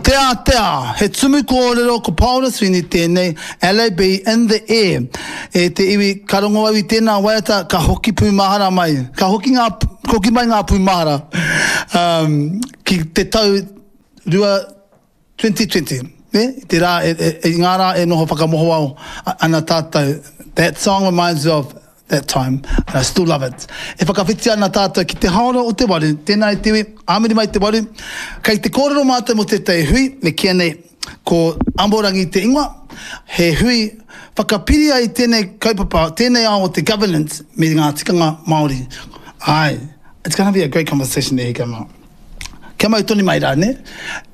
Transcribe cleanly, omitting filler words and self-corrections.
Tea, he tumu ko rero ko Paula Sweeney tēnei, LAB in the air. E te iwi karongo iwi tēnā waiata ka hoki pui mahara mai. Ka hoki mai ngā pui mahara. Ki te tau rua 2020. Te rā, ngā rā e noho whakamoho au ana tātou. That song reminds me of that time. And I still love it. E whakawhiti ana tātou ki te haora o te waru, tēnā i tewe, āmiri mai te waru, kei te kōrero mātou mo te tei hui, me kia nei, ko Amborangi te ingoa, he hui, whakapiri ai tēnei kaupapa, tēnei ao te governance, me ngā tikanga Māori. Ai, it's going to be a great conversation there, Kia mau toni mai rā, ne?